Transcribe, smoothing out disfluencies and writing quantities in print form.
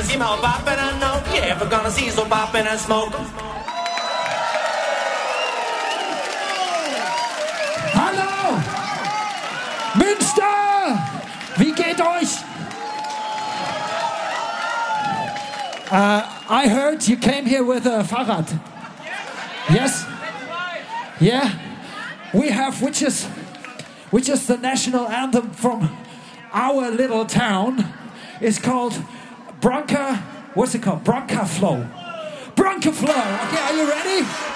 see my poppin' and no. Yeah, if we're gonna see so poppin' and smoke. Hallo! Münster! Wie geht euch? I heard you came here with a Fahrrad. Yes? Yeah? We have, which is the national anthem from our little town. It's called Bronca, what's it called? Bronca Flow. Bronca Flow. Okay, are you ready?